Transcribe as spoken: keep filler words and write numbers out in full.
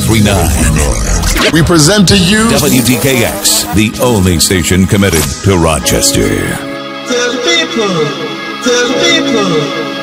three nine. We present to you W D K X, the only station committed to Rochester. To the people, to the people.